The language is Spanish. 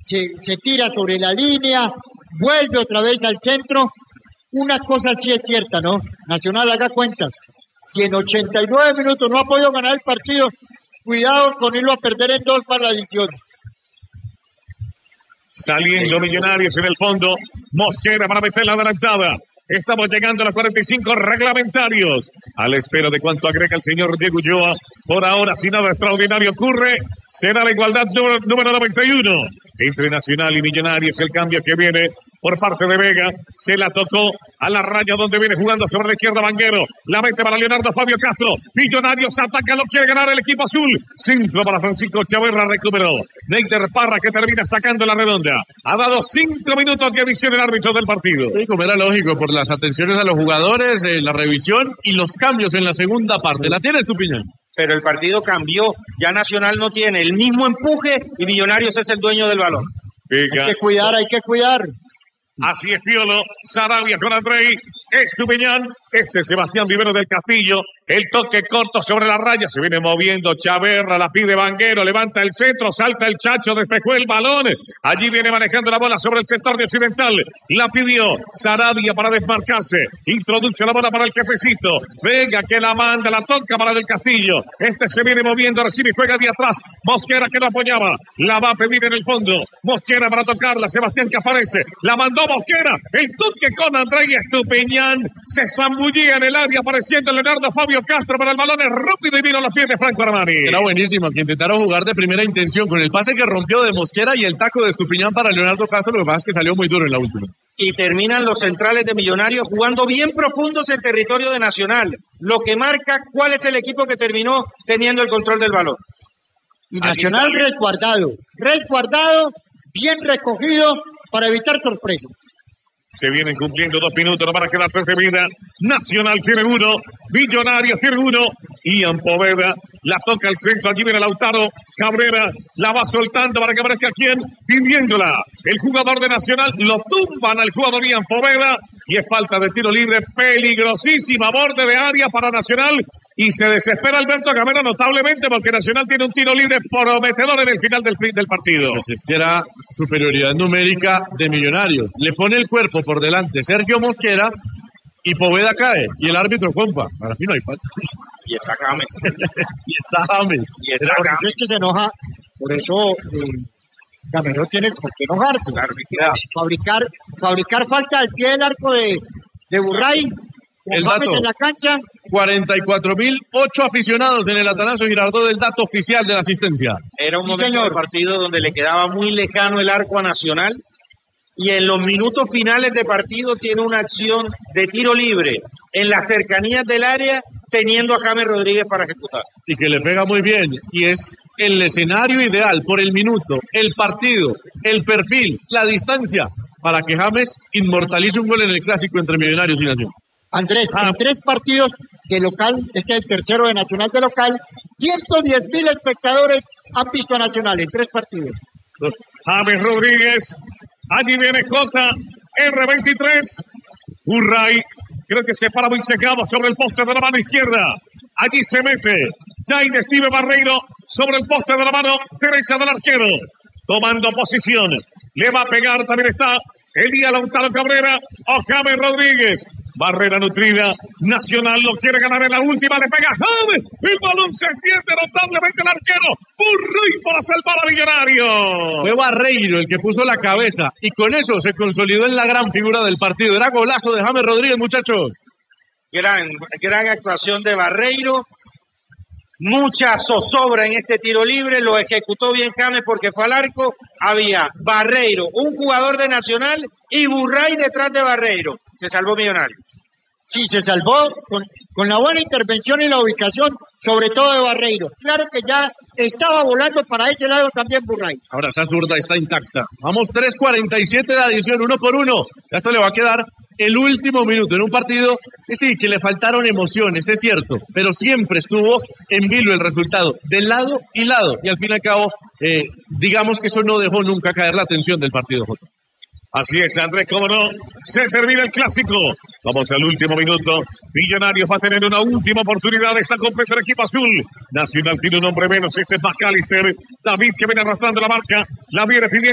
se tira sobre la línea, vuelve otra vez al centro. Una cosa sí es cierta, ¿no? Nacional, haga cuentas. Si en 89 minutos no ha podido ganar el partido, cuidado con irlo a perder en 2 para la adición. Saliendo Millonarios en el fondo. Mosquera para meter la adelantada. Estamos llegando a los 45 reglamentarios. A la espera de cuánto agrega el señor Diego Ulloa. Por ahora, si nada extraordinario ocurre, será la igualdad número 91. Entre Nacional y Millonarios, el cambio que viene por parte de Vega. Se la tocó a la raya donde viene jugando sobre la izquierda Vanguero. La mete para Leonardo Fabio Castro. Millonarios ataca, lo quiere ganar el equipo azul. Centro para Francisco Chaverra, recuperó. Neider Parra que termina sacando la redonda. Ha dado 5 minutos de adición el árbitro del partido. Sí, como era lógico, por las atenciones a los jugadores, la revisión y los cambios en la segunda parte. ¿La tienes, Estupiñán? Pero el partido cambió. Ya Nacional no tiene el mismo empuje y Millonarios es el dueño del balón. Venga. Hay que cuidar. Así es Piolo, Sarabia con Andrei, Estupiñán, Sebastián Vivero del Castillo, el toque corto sobre la raya, se viene moviendo Chaverra, la pide Vanguero, levanta el centro, salta el Chacho, despejó el balón, allí viene manejando la bola sobre el sector de Occidental, la pidió Sarabia para desmarcarse, introduce la bola para el jefecito, venga que la manda, la toca para del Castillo, se viene moviendo, recibe y juega de atrás, Mosquera que lo apoyaba, la va a pedir en el fondo, Mosquera para tocarla, Sebastián que aparece, la mandó Mosquera, el toque con Andrei Estupiñán, se zambullía en el área apareciendo Leonardo Fabio Castro, para el balón es rápido y vino a los pies de Franco Armani. Era buenísimo, que intentaron jugar de primera intención con el pase que rompió de Mosquera y el taco de Estupiñán para Leonardo Castro, lo que pasa es que salió muy duro en la última. Y terminan los centrales de Millonarios jugando bien profundos en territorio de Nacional, lo que marca cuál es el equipo que terminó teniendo el control del balón. Y Nacional resguardado, bien recogido para evitar sorpresas. Se vienen cumpliendo 2 minutos, no van a quedar 3 de vida. Nacional tiene 1, Millonarios tiene 1. Ian Poveda la toca al centro, allí viene Lautaro Cabrera, la va soltando para que aparezca quien pidiéndola. El jugador de Nacional lo tumban al jugador Ian Poveda y es falta de tiro libre peligrosísima, borde de área para Nacional. Y se desespera Alberto Gamero notablemente porque Nacional tiene un tiro libre prometedor en el final del partido. Pues es que era superioridad numérica de Millonarios. Le pone el cuerpo por delante Sergio Mosquera y Poveda cae. Y el árbitro, compa, para mí no hay falta. Y está James. Por eso es que se enoja. Por eso Gamero tiene por qué enojarse. Claro, fabricar falta al pie del arco de Burray. El dato en la cancha. 44.008 aficionados en el Atanasio Girardot, del dato oficial de la asistencia. Era un momento del partido donde le quedaba muy lejano el arco a Nacional y en los minutos finales de partido tiene una acción de tiro libre en las cercanías del área teniendo a James Rodríguez para ejecutar. Y que le pega muy bien y es el escenario ideal por el minuto, el partido, el perfil, la distancia para que James inmortalice un gol en el clásico entre Millonarios y Nacional. Andrés, en 3 partidos de local, este es el tercero de Nacional de local, 110,000 espectadores han visto a Nacional en 3 partidos. James Rodríguez, allí viene JR23, Urray, creo que se para muy secado sobre el poste de la mano izquierda, allí se mete Jaime Steve Barreiro sobre el poste de la mano derecha del arquero, tomando posición, le va a pegar, también está Elías Lautaro Cabrera o James Rodríguez. Barrera nutrida, Nacional lo quiere ganar en la última, le pega James, el balón se extiende notablemente el arquero, Burray para salvar a Millonarios. Fue Barreiro el que puso la cabeza y con eso se consolidó en la gran figura del partido. Era golazo de James Rodríguez, muchachos. Gran actuación de Barreiro. Mucha zozobra en este tiro libre, lo ejecutó bien James porque fue al arco, había Barreiro, un jugador de Nacional y Burray detrás de Barreiro, se salvó Millonarios. Sí, se salvó con la buena intervención y la ubicación, sobre todo de Barreiro. Claro que ya estaba volando para ese lado también Burray. Ahora esa zurda está intacta. Vamos 3:47 de adición, 1-1. Esto le va a quedar el último minuto en un partido que sí, que le faltaron emociones, es cierto, pero siempre estuvo en vilo el resultado, de lado y lado. Y al fin y al cabo, digamos que eso no dejó nunca caer la atención del partido, Jota. Así es, Andrés, cómo no, se termina el clásico. Vamos al último minuto. Millonarios va a tener una última oportunidad. Está completo el equipo azul. Nacional tiene un hombre menos. Este es McAllister. David que viene arrastrando la marca. La viene pidiendo.